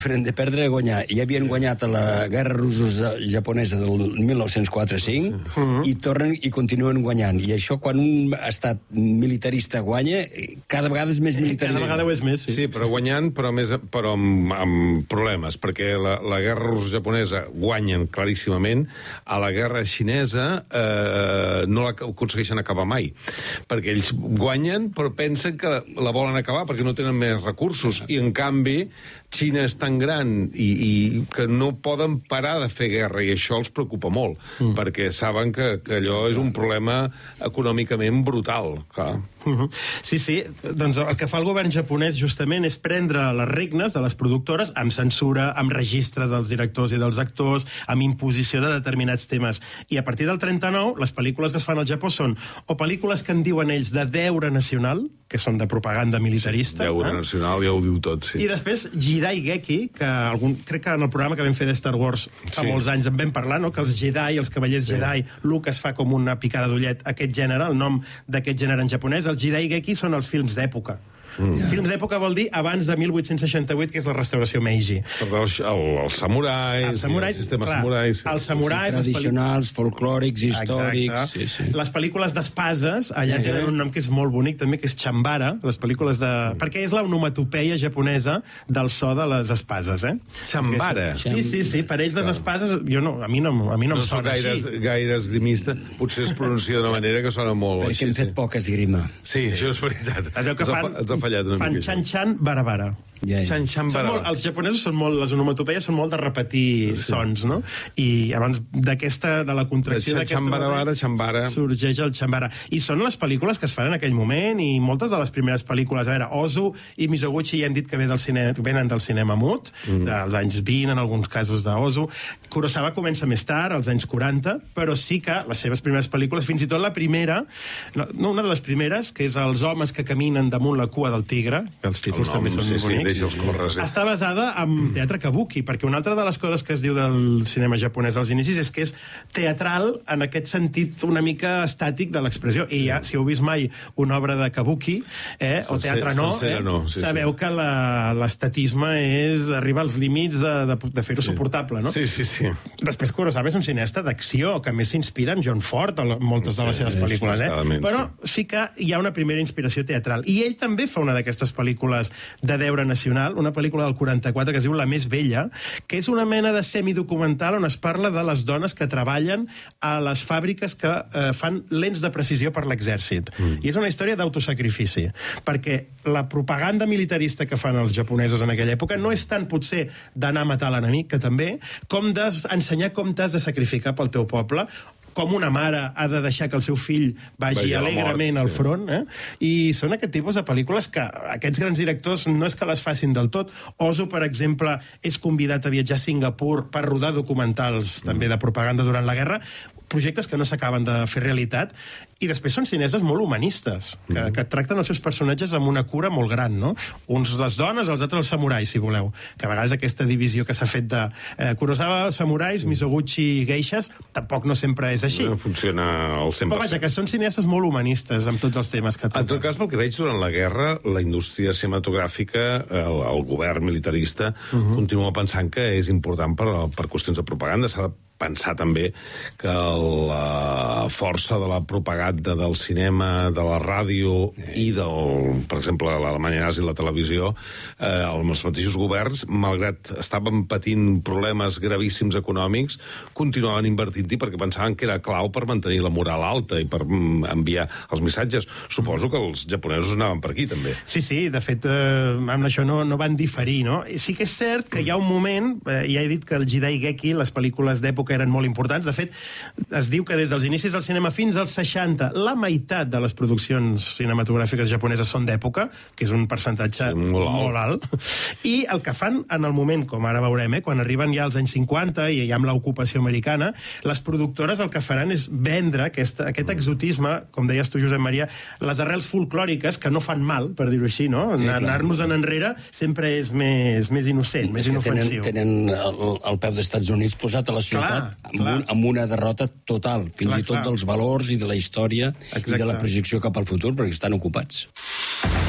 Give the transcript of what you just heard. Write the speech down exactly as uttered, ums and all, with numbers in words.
diferent de perdre a guanyar. I havien guanyat a la guerra russo-japonesa del mil nou-cents quatre cinc uh-huh. i tornen i continuen guanyant. I això, quan un estat militarista guanya, cada vegada és més militarista. Cada vegada ho és més, sí. Sí, però guanyant, però, més, però amb, amb problemes, perquè la, la guerra russo-japonesa guanyen claríssimament, a la guerra xinesa eh, no la aconsegueixen acabar mai, perquè ells guanyen però pensen que la volen acabar perquè no tenen més recursos, i en canvi Xina és tan gran i, i que no poden parar de fer guerra, i això els preocupa molt, mm. perquè saben que, que allò és un problema econòmicament brutal, clar. Uh-huh. Sí, sí, doncs el que fa el govern japonès justament és prendre les regnes de les productores amb censura, amb registre dels directors i dels actors, amb imposició de determinats temes. I a partir del trenta-nou, les pel·lícules que es fan al Japó són o pel·lícules que en diuen ells de deure nacional, que són de propaganda militarista. Sí, deure eh? nacional, ja ho diu tot, sí. I després Jidai Geki, que algun, crec que en el programa que vam fer de Star Wars fa sí. molts anys en vam parlar, no? Que els Jedi, els cavallers sí. Jedi, Lucas fa com una picada d'ullet aquest gènere, el nom d'aquest gènere en japonès. Els Jidai Geki són els films d'època. Mm. Yeah. Films d'època vol dir abans de mil vuit-cents seixanta-vuit, que és la restauració Meiji. Els, el, els samurais, el, samurais, el sistema clar, samurais. Els samurais... Sí, tradicionals, folclòrics, històrics... Sí, sí. Les pel·lícules d'espases, allà yeah. tenen un nom que és molt bonic, també, que és Chambara, les pel·lícules de... Mm. Perquè és l'onomatopeia japonesa del so de les espases, eh? Chambara? Sí, sí, sí, per ells les espases... Jo no, a mi no, a mi no, no em sona gaire, així. gaire esgrimista, potser es pronuncia d'una manera que sona molt... Perquè així, hem fet sí. poc esgrima. Sí, això és veritat. Allò que fan... Ens ha fallat una fan mica. xan-xan, bara-bara. Yeah, yeah. Xan, xan, molt, els japonesos són molt, les onomatopeies són molt de repetir sí. sons, no? I abans d'aquesta, de la contracció d'aquesta... Xambara, xambara. Sorgeix el xambara. I són les pel·lícules que es fan en aquell moment, i moltes de les primeres pel·lícules, a veure, Ozu i Mizoguchi ja hem dit que ve del cinema, venen del cinema mut, mm. dels anys vint, en alguns casos d'Ozu. Kurosawa comença més tard, als anys quaranta, però sí que les seves primeres pel·lícules, fins i tot la primera, no, una de les primeres, que és Els homes que caminen damunt la cua del tigre, que els títols el nom, també són sí, bonics, sí, córrer, sí. està basada en teatre kabuki, perquè una altra de les coses que es diu del cinema japonès als inicis és que és teatral en aquest sentit una mica estàtic de l'expressió. I ja, si heu vist mai una obra de kabuki, eh, o teatre no, eh, no sí, sabeu sí. que l'estatisme és arriba als límits de, de, de fer-ho sí. suportable, no? Sí, sí, sí. Després Kurosawa és un cineasta d'acció, que més s'inspira en John Ford, a moltes sí, de les seves pel·lícules, eh? Però sí que hi ha una primera inspiració teatral. I ell també fa una d'aquestes pel·lícules de deure nacional, una pel·lícula del quaranta-quatre que es diu La més vella, que és una mena de semidocumental on es parla de les dones que treballen a les fàbriques que eh, fan lents de precisió per l'exèrcit. Mm. I és una història d'autosacrifici, perquè la propaganda militarista que fan els japonesos en aquella època no és tant potser d'anar a matar l'enemic, que també, com d'ensenyar com t'has de sacrificar pel teu poble, com una mare ha de deixar que el seu fill vagi Vagi alegrement mort, al front, eh? I són aquest tipus de pel·lícules que aquests grans directors no és que les facin del tot. Ozu, per exemple, és convidat a viatjar a Singapur per rodar documentals mm. també de propaganda durant la guerra, projectes que no s'acaben de fer realitat, i després són cineses molt humanistes, que, mm. que tracten els seus personatges amb una cura molt gran, no? Uns les dones, els altres els samurais, si voleu. Que a vegades aquesta divisió que s'ha fet de eh, Kurosawa, samurais, Mizoguchi, geishas, tampoc no sempre és així. No funciona al cent per cent. Però vaja, que són cineastes molt humanistes amb tots els temes que toquen. En tot cas, pel que veig, durant la guerra, la indústria cinematogràfica, el, el govern militarista, uh -huh. continua pensant que és important per, per qüestions de propaganda. S'ha de pensar també que la força de la propaganda del cinema, de la ràdio i del, per exemple, l'Alemanya nazi i la televisió, eh, els mateixos governs, malgrat estaven patint problemes gravíssims econòmics, continuaven invertint-hi perquè pensaven que era clau per mantenir la moral alta i per enviar els missatges. Suposo que els japonesos anaven per aquí, també. Sí, sí, de fet, eh, amb això no, no van diferir, no? Sí que és cert que hi ha un moment, eh, ja he dit que el Jidai Geki, les pel·lícules d'època eren molt importants. De fet, es diu que des dels inicis del cinema fins als seixanta, la meitat de les produccions cinematogràfiques japoneses són d'època, que és un percentatge sí, molt, alt. molt alt. I el que fan en el moment, com ara veurem, eh, quan arriben ja als anys cinquanta i ja amb l'ocupació americana, les productores el que faran és vendre aquest, aquest exotisme, com deies tu, Josep Maria, les arrels folclòriques, que no fan mal, per dir-ho així, no? Sí, anar-nos en enrere sempre és més, més innocent, és més inofensiu. Tenen, tenen el, el peu dels Estats Units posat a la ciutat clar, amb, un, amb una derrota total, fins clar, i tot clar. dels valors i de la història Exacte. i de la projecció cap al futur, perquè estan ocupats.